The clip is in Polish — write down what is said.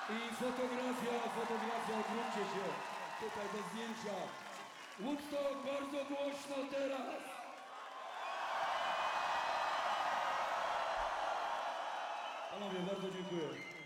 I fotografia, odwróćcie się. Tutaj do zdjęcia. Woodstock, bardzo głośno teraz. Panowie, bardzo dziękuję.